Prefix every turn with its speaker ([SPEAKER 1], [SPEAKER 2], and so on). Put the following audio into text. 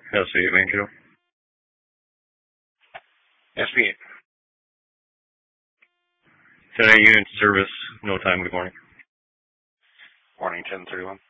[SPEAKER 1] SB8 main channel.
[SPEAKER 2] SB8.
[SPEAKER 1] 10 unit service, no time, good morning.
[SPEAKER 2] Morning, 1031.